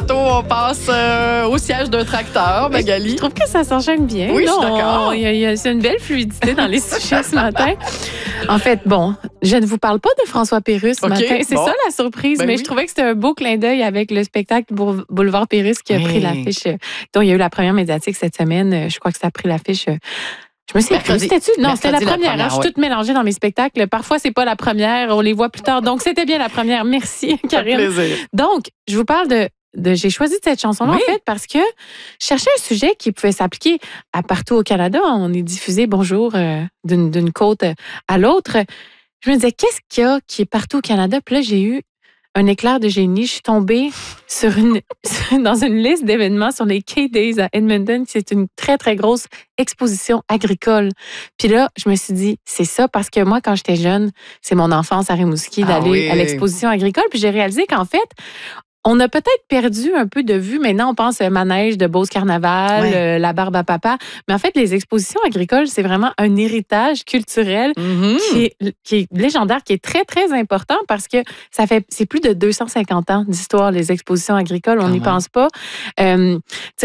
tantôt, on passe au siège d'un tracteur, Magali. Je trouve que ça s'enchaîne bien. Oui, je suis d'accord. C'est une belle fluidité dans les sujets ce matin. En fait, bon, je ne vous parle pas de François Pérusse ce matin. C'est ça la surprise, mais je trouvais que c'était un beau clin d'œil avec le spectacle Boulevard Pérusse qui a pris l'affiche, dont il y a eu la première médiatique cette semaine. Je crois que ça a pris l'affiche... Je me suis dit, c'était-tu? Non, c'était la première. Je suis toute mélangée dans mes spectacles. Parfois, c'est pas la première. On les voit plus tard. Donc, c'était bien la première. Merci, Karine. Plaisir. Donc, je vous parle j'ai choisi cette chanson-là, en fait, parce que je cherchais un sujet qui pouvait s'appliquer à partout au Canada. On est diffusé, bonjour, d'une côte à l'autre. Je me disais, qu'est-ce qu'il y a qui est partout au Canada? Puis là, j'ai eu un éclair de génie. Je suis tombée dans une liste d'événements sur les K-Days à Edmonton. C'est une très, très grosse exposition agricole. Puis là, je me suis dit, c'est ça, parce que moi, quand j'étais jeune, c'est mon enfance à Rimouski d'aller à l'exposition agricole. Puis j'ai réalisé qu'en fait, on a peut-être perdu un peu de vue. Maintenant, on pense manège de Beauce-Carnaval, la barbe à papa. Mais en fait, les expositions agricoles, c'est vraiment un héritage culturel qui est légendaire, qui est très, très important parce que c'est plus de 250 ans d'histoire, les expositions agricoles. On n'y pense pas. On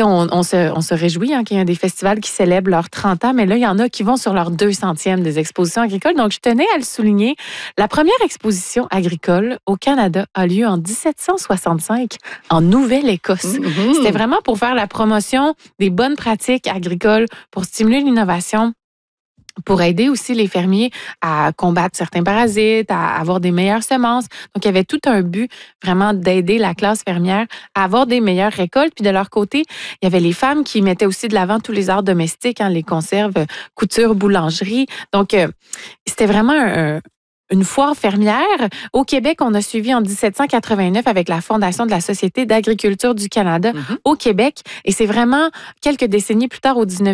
se réjouit qu'il y ait des festivals qui célèbrent leurs 30 ans, mais là, il y en a qui vont sur leur 200e des expositions agricoles. Donc, je tenais à le souligner. La première exposition agricole au Canada a lieu en 1765. En Nouvelle-Écosse. C'était vraiment pour faire la promotion des bonnes pratiques agricoles, pour stimuler l'innovation, pour aider aussi les fermiers à combattre certains parasites, à avoir des meilleures semences. Donc, il y avait tout un but vraiment d'aider la classe fermière à avoir des meilleures récoltes. Puis de leur côté, il y avait les femmes qui mettaient aussi de l'avant tous les arts domestiques, les conserves, couture, boulangerie. Donc, c'était vraiment une foire fermière. Au Québec, on a suivi en 1789 avec la fondation de la Société d'agriculture du Canada au Québec. Et c'est vraiment quelques décennies plus tard, au 19e